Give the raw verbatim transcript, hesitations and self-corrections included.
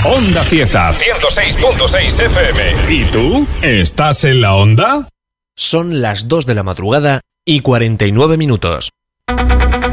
Onda Cieza, ciento seis punto seis F M. ¿Y tú? ¿Estás en la onda? Son las dos de la madrugada y cuarenta y nueve minutos.